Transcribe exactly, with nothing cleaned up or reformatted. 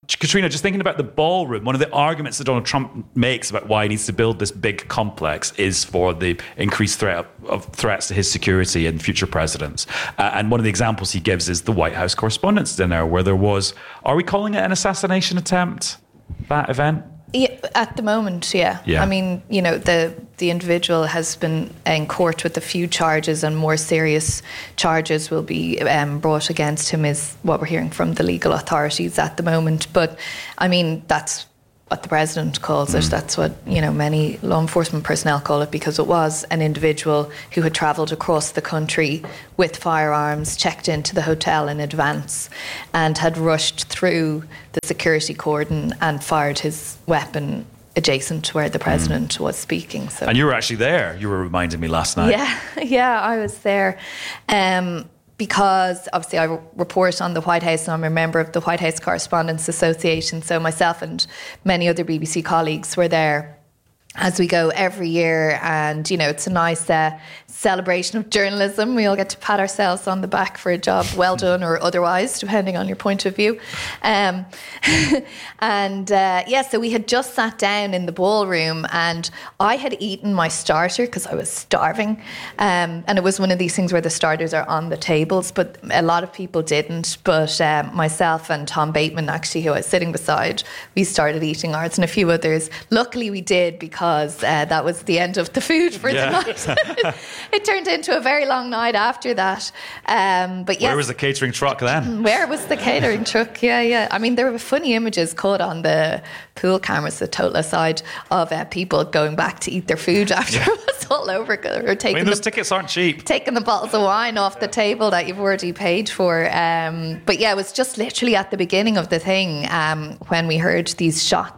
Katrina, just thinking about the ballroom, one of the arguments that Donald Trump makes about why he needs to build this big complex is for the increased threat of threats to his security and future presidents. Uh, and one of the examples he gives is the White House Correspondents' Dinner, where there was, are we calling it an assassination attempt, that event? Yeah, at the moment, yeah. yeah. I mean, you know, the the individual has been in court with a few charges, and more serious charges will be um, brought against him, is what we're hearing from the legal authorities at the moment. But, I mean, that's what the president calls it. Mm. That's what, you know, many law enforcement personnel call it, because it was an individual who had travelled across the country with firearms, checked into the hotel in advance, and had rushed through the security cordon and fired his weapon adjacent to where the president mm. was speaking. So, and you were actually there. You were reminding me last night. Yeah, yeah, I was there. Um, because obviously I report on the White House, and I'm a member of the White House Correspondents Association. So myself and many other B B C colleagues were there, as we go every year. And, you know, it's a nice uh, celebration of journalism. We all get to pat ourselves on the back for a job well done or otherwise, depending on your point of view. Um, and, uh, yeah, so we had just sat down in the ballroom, and I had eaten my starter because I was starving. Um, and it was one of these things where the starters are on the tables, but a lot of people didn't. But um, myself and Tom Bateman, actually, who I was sitting beside, we started eating ours, and a few others. Luckily, we did, because Because uh, that was the end of the food for yeah. the night. It turned into a very long night after that. Um, but yes, where was the catering truck then? Where was the catering truck? Yeah, yeah. I mean, there were funny images caught on the pool cameras, the total aside, of uh, people going back to eat their food after yeah. it was all over. Or taking I mean, those the, tickets aren't cheap. Taking the bottles of wine off the table that you've already paid for. Um, but yeah, it was just literally at the beginning of the thing um, when we heard these shots